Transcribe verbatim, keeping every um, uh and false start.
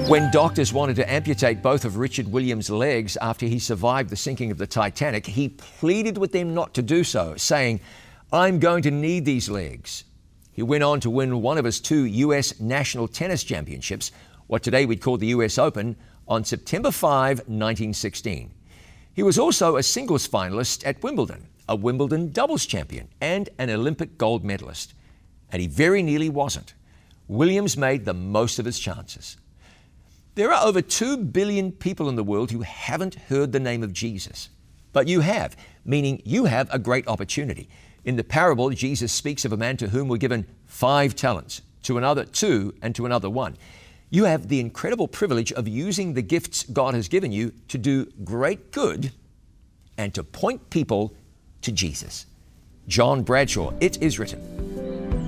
When doctors wanted to amputate both of Richard Williams' legs after he survived the sinking of the Titanic, he pleaded with them not to do so, saying, "I'm going to need these legs." He went on to win one of his two U S national tennis championships, what today we'd call the U S Open, on September fifth, nineteen sixteen. He was also a singles finalist at Wimbledon, a Wimbledon doubles champion, and an Olympic gold medalist. And he very nearly wasn't. Williams made the most of his chances. There are over two billion people in the world who haven't heard the name of Jesus. But you have, meaning you have a great opportunity. In the parable, Jesus speaks of a man to whom were given five talents, to another two, and to another one. You have the incredible privilege of using the gifts God has given you to do great good and to point people to Jesus. John Bradshaw, It Is Written.